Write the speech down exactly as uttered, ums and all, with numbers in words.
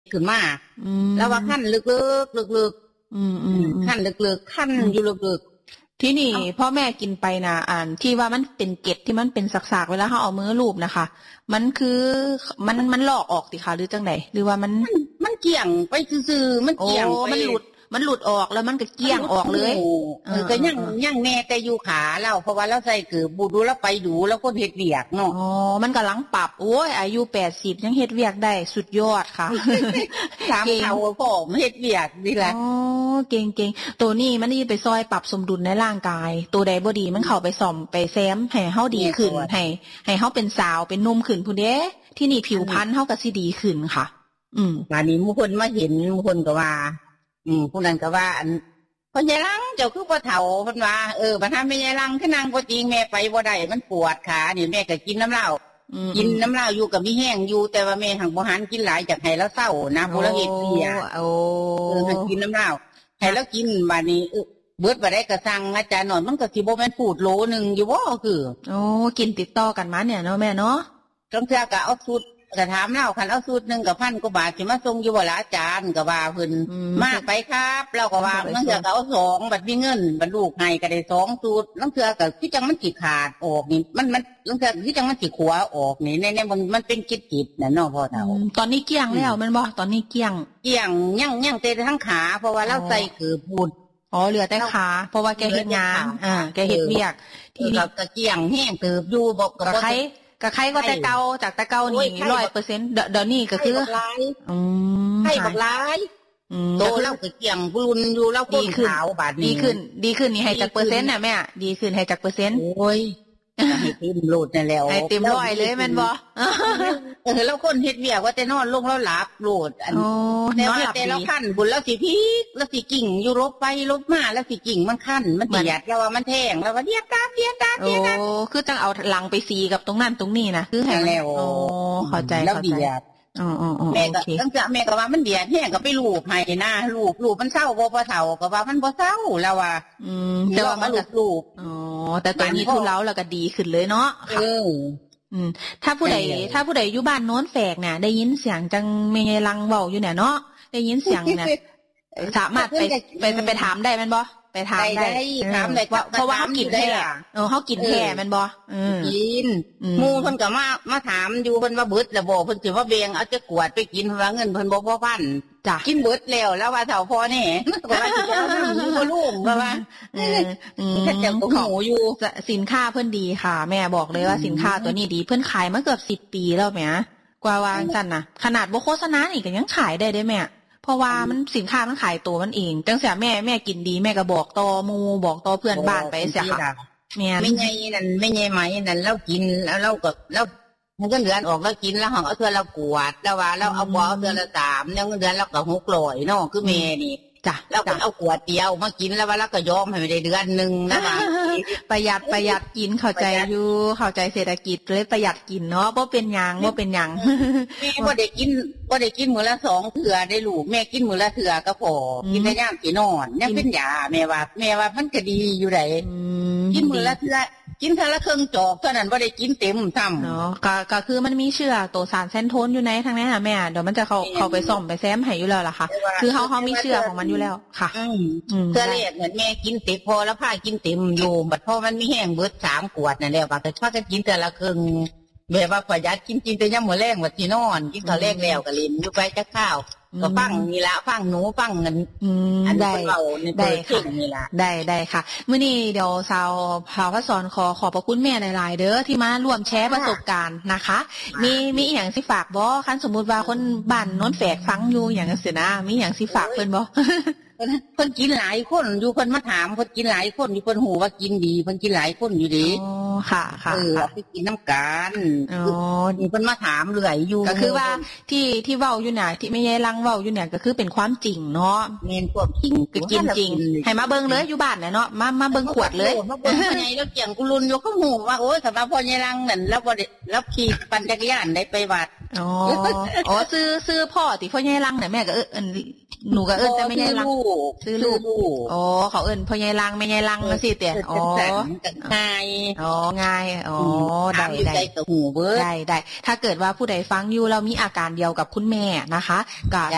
ขึ้นมาแล้วว่าขั้นลึกๆลึกๆขั้นลึกๆขั้นอยู่ลึกๆที่นี่พ่อแม่กินไปนะอ่านที่ว่ามันเป็นเกล็ดที่มันเป็นสักๆเวลาเฮาเอามือลูบนะคะมันคือมันมันลอกออกติค่ะหรือจังได๋หรือว่ามันมันเกี่ยงไปซื่อๆมันเกี่ยงไปมันหลุดมันหลุดออกแล้วมันก็เกี่ยงออกเลยเออก็ยังยังแน่แต่อยู่ขาเราเพราะว่าเราใส่คือบูดูแล้วไปดูแล้วคนเฮ็ดเวียกเนาะอ๋อมันกำลังปรับโอ้ยอายุแปดสิบยังเฮ็ดเวียกได้สุดยอดค่ะถามเขาพ่อเฮ็ดเวียกนี่แหละอ๋อเก่งๆตัวนี้มันนี่ไปซอยปรับสมดุลในร่างกายตัวใดบ่ดีมันเข้าไปซ่อมไปแซมให้เฮาดีขึ้นให้ให้เฮาเป็นสาวเป็นหนุ่มขึ้นพุ่นเด้ที่นี่ผิวพรรณเฮาก็สิดีขึ้นค่ะอืมบัดนี้ผู้คนมาเห็นผู้คนก็ว่าอืมผู้นั้นก็ว่าอันพ่อยายลังเจ้าคือบ่เฒ่าเพิ่นว่าเออบัดนั้นแม่ยายลังคือนางบ่จริงแม่ไปบ่ได้มันปวดขานี่แม่ก็กินน้ำเหล้ากินน้ำเหล้าอยู่ก็มีแห้งอยู่แต่ว่าแม่หักบ่หันกินหลายจากให้แล้วเศร้านะผู้ละเฮ็ดเสียโอ้เออกินน้ำเหล้าให้แล้วกินบัดนี้เออเบิดบ่ได้ก็สั่งอาจารย์หน่อยมันก็สิบ่แม่นพูดโลนึงอยู่บ่คือโอ้กินติดต่อกันมาเนี่ยเนาะแม่เนาะจังเทื่อก็เอาสูตรก็ถามเล่าคันเอาสูตรนึงก็พันกว่าบาทสิมาส่งอยู่บ่ล่ะอาจารย์ก็ว่าเพิ่นมาไปครับเราก็ว่ามันจะเอาสองบัดมีเงินบัดลูกให้ก็ได้สองสูตรลังเทื่อก็คือจังมันสิขาดออกนี่มันมันลังเทื่อคือจังมันสิขัวออกนี่ในๆมันมันเป็นจิตๆน่ะเนาะพ่อเฒ่าตอนนี้เกลี้ยงแล้วแม่นบ่ตอนนี้เกลี้ยงเกลี้ยงยังยังแต่ทั้งขาเพราะว่าเราใส่คือพูดอ๋อเหลือแต่ขาเพราะว่าแกเฮ็ดงานอ่าแกเฮ็ดเวียกทีนี้ก็เกลี้ยงแห้งเติบอยู่บ่ก็ใครก็ใครก็แต่เก่าจากแต่เก่านี่ ร้อยเปอร์เซ็นต์ เดี๋ยวนี้ก็คืออืมให้บักหลายโตแล้วก็เกี่ยงรุนอยู่แล้วคนขาวบาดนี้ดีขึ้นดีขึ้นนี่ให้จักเปอร์เซ็นต์น่ะแม่ดีขึ้นให้จักเปอร์เซ็นต์โอ้ยให้เต็มโลดนั่นแล้วให้เต็มร้อยเลยแม่นบ่เออแล้วคนเฮ็ดเวียกว่าแต่นอนลงแล้วหลับโลดอันแต่ว่าแต่เราคั่นบุญแล้วสิพีกแล้วสิกิ่งอยู่ลบไปลบมาแล้วสิกิ่งมันคั่นมันเดียดแล้วว่ามันแทงแล้วว่าเดียดตาเดียดตาเดียดตาโอ้คือจังเอาหลังไปซีกับตรงนั้นตรงนี้นะคือให้แล้วโอ้เข้าใจแล้วเดียดอ๋อๆๆแม่ก็ตั้งแต่แม่ก็ว่ามันเดียดแห้งก็ไปลูบให้หน้าลูบลูบมันเศร้าบ่พอเฒ่าก็ว่ามันบ่เศร้าแล้วว่าอืมแต่ว่ามันลูบอ๋อแต่ตอนนี้ทุเลาแล้วก็ดีขึ้นเลยเนาะเอออืมถ้าผู้ใดถ้าผู้ใดอยู่บ้านโน้นแฝกน่ะได้ยินเสียงจังแม่ลังเว้าอยู่เนี่ยเนาะได้ยินเสียงเนี่ยสามารถไปไปไปถามได้แม่นบ่ไปถามได้ถามได้เพราะว่าเฮากินแท้เออเฮากินแท้แม่นบ่เออกินหมู่เพิ่นก็มามาถามอยู่เพิ่นว่าเบิดแล้วบ่เพิ่นสิว่าเบงเอาจะกวดไปกินเพราะว่าเงินเพิ่นบ่พอพันจ้ะกินเบิดแล้วแล้วว่าเฒ่าพอแน่ก็ว่าสิเอาน้ำอยู่บ่ลูกก็ว่าเอออืมแต่ก็หมูอยู่สินค้าเพิ่นดีค่ะแม่บอกเลยว่าสินค้าตัวนี้ดีเพิ่นขายมาเกือบสิบปีแล้วแหมกว่าวางซั่นน่ะขนาดบ่โฆษณานี่ก็ยังขายได้เด้แม่เพราะว่ามันสินค้ามันขายตัวมันเองจังเสียแม่แม่กินดีแม่ก็บอกต่อหมู่บอกต่อเพื่อนบ้านไปเสียค่ะแม่ไม่ไงนั่นไม่ไงไหมนั่นเรากินแล้วเราก็แล้วเงินเดือนออกแล้วกินแล้วห้องเอาเทื่อเรากวดแล้วว่าเราเอาบ่เอาเทื่อละสามแล้วเงินเดือนเราก็หกร้อยเนาะคือแม่นี่จ้ะแล้วก็เอาขวดเดียวมากินแล้วว่าเราก็ยอมให้ได้เดือนนึงนะว่าประหยัดประหยัดกินเข้าใจอยู่เข้าใจเศรษฐกิจเลยประหยัดกินเนาะบ่เป็นหยังบ่เป็นหยังแม่บ่ได้กินบ่ได้กินมื้อละสองเทื่อได้ลูกแม่กินมื้อละเทื่อก็พอกินได้ยามสินอนยังเป็นยาแม่ว่าแม่ว่ามันก็ดีอยู่ได้กินมื้อละเทื่อกินเท่าละครึ่งจอกเท่านั้นบ่ได้กินเต็มซ้ำเนาะก็ก็คือมันมีเชื้อตัวสารเซนโทนอยู่ในทางนั้นน่ะแม่เดี๋ยวมันจะเข้าเข้าไปซ่อมไปแซมให้อยู่แล้วล่ะค่ะคือเฮาเฮามีเชื้อของมันอยู่แล้วค่ะอืมเทื่อแรกเหมือนแม่กินเต็มพอแล้วพากินเต็มอยู่บัดพอมันมีแห้งเบิดสามขวดนั่นแล้วว่าแต่พากันกินแต่ละครึ่งแบบว่าประหยัดกินกินแต่ยามมื้อแลงว่าสินอนกินข้าวแลงแล้วก็เล่นอยู่ไปจักข้าวก็ฟังนี่ละฟังหนูฟังเงินอันได้ได้ค่ะได้ได้ค่ะมื้อนี้เดี๋ยวสาวภาวสอนขอขอบพระคุณแม่หลายๆเด้อที่มาร่วมแชร์ประสบการณ์นะคะมีมีอีหยังสิฝากบ่คันสมมุติว่าคนบ้านโน้นแฝกฟังอยู่หยังจังซี่นะมีหยังสิฝากเพิ่นบ่เพิ่นกินหลายคนอยู่เพิ่นมาถามเพิ่นกินหลายคนอยู่เพิ่นฮู้ว่ากินดีเพิ่นกินหลายคนอยู่ดีอ๋อค่ะค่ะเออไปกินน้ำกันอ๋อนี่เพิ่นมาถามเรื่อยอยู่ก็คือว่าที่ที่เว้าอยู่น่ะที่แม่ยายลังเว้าอยู่เนี่ยก็คือเป็นความจริงเนาะแม่นความจริงก็กินจริงให้มาเบิ่งเลยอยู่บ้านน่ะเนาะมามาเบิ่งขวดเลยมาเบิ่งพ่อใหญ่แล้วเกี่ยงกุลุนอยู่เขาฮู้ว่าโอ๊ยสำหรับพ่อใหญ่ลังนั่นแล้วบ่ได้แล้วขี่ปั่นจักรยานได้ไปวัดอ๋ออ๋อซื้อซื้อพ่อติพ่อใหญ่ลังน่ะแม่ก็เอิ้นหนูก็เอิ้นแต่แม่ใหญ่ลังซื้อลูกอ๋อเขาเอิ้นพ่อใหญ่ลังแม่ใหญ่ลังจังซี่ติอ๋อง่ายอ๋อง่ายอ๋อได้ได้ได้ได้ถ้าเกิดว่าผู้ใดฟังอยู่แล้วมีอาการเดียวกับคุณแม่นะคะก็